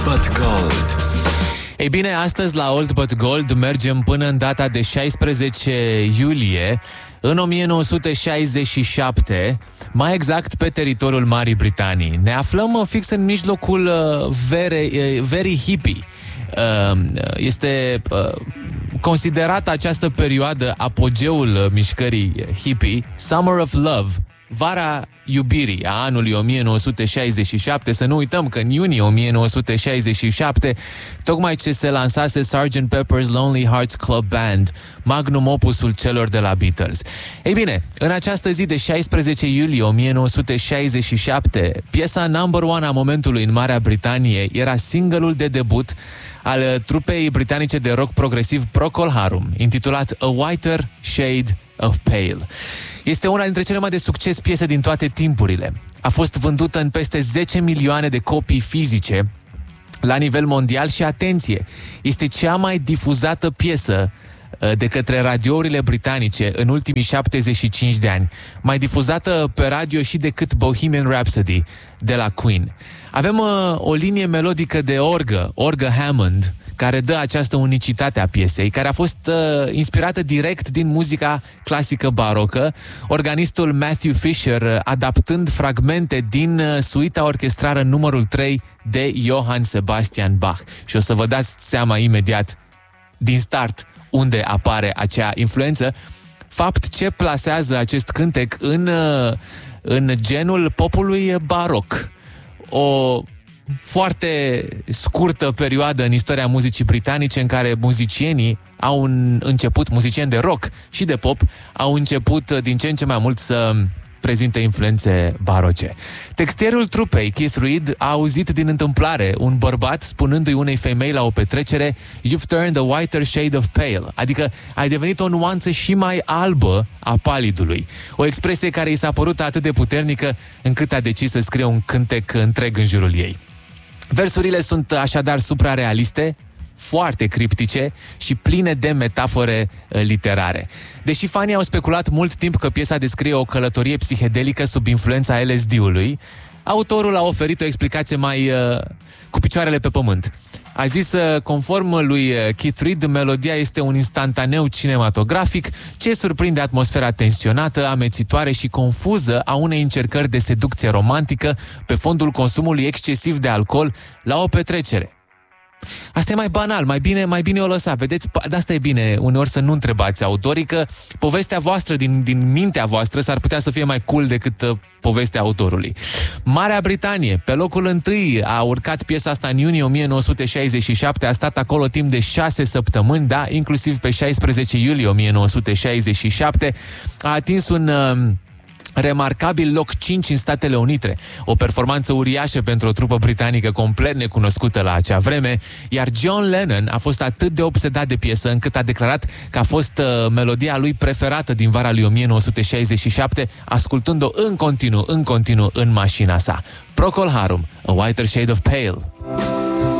But Gold. Ei bine, astăzi la Old But Gold mergem până în data de 16 iulie, în 1967, mai exact pe teritoriul Marii Britanii. Ne aflăm fix în mijlocul very hippie. Este considerată această perioadă apogeul mișcării hippie, Summer of Love, vara iubirii a anului 1967. Să nu uităm că în iunie 1967 tocmai ce se lansase Sgt. Pepper's Lonely Hearts Club Band, magnum opusul celor de la Beatles. Ei bine, în această zi de 16 iulie 1967, piesa number one a momentului în Marea Britanie era single-ul de debut al trupei britanice de rock progresiv Procol Harum, intitulat A Whiter Shade of Pale. Este una dintre cele mai de succes piese din toate timpurile. A fost vândută în peste 10 milioane de copii fizice la nivel mondial și, atenție, este cea mai difuzată piesă de către radiourile britanice în ultimii 75 de ani. Mai difuzată pe radio și decât Bohemian Rhapsody de la Queen. Avem o linie melodică de orgă Hammond, care dă această unicitate a piesei, care a fost inspirată direct din muzica clasică barocă, organistul Matthew Fisher adaptând fragmente din suita orchestrală numărul 3 de Johann Sebastian Bach. Și o să vă dați seama imediat, din start, unde apare acea influență, fapt ce plasează acest cântec în genul popului baroc. O foarte scurtă perioadă în istoria muzicii britanice în care muzicienii au început, muzicieni de rock și de pop, au început din ce în ce mai mult să prezinte influențe baroce. Textierul trupei, Keith Reid, a auzit din întâmplare un bărbat spunându-i unei femei la o petrecere "You've turned a whiter shade of pale", adică ai devenit o nuanță și mai albă a palidului. O expresie care i s-a părut atât de puternică încât a decis să scrie un cântec întreg în jurul ei. Versurile sunt așadar suprarealiste, foarte criptice și pline de metafore literare. Deși fanii au speculat mult timp că piesa descrie o călătorie psihedelică sub influența LSD-ului, autorul a oferit o explicație mai cu picioarele pe pământ. A zis, conform lui Keith Reid, melodia este un instantaneu cinematografic ce surprinde atmosfera tensionată, amețitoare și confuză a unei încercări de seducție romantică pe fondul consumului excesiv de alcool la o petrecere. Asta e mai banal, mai bine o lăsa. Vedeți, de asta e bine uneori să nu întrebați autorii, că povestea voastră din mintea voastră s-ar putea să fie mai cool decât povestea autorului. Marea Britanie, pe locul întâi, a urcat piesa asta în iunie 1967, a stat acolo timp de 6 săptămâni, da, inclusiv pe 16 iulie 1967, a atins un remarcabil loc 5 în Statele Unite, o performanță uriașă pentru o trupă britanică complet necunoscută la acea vreme, iar John Lennon a fost atât de obsedat de piesă încât a declarat că a fost melodia lui preferată din vara lui 1967, ascultând-o în continuu în mașina sa. Procol Harum, A Whiter Shade of Pale.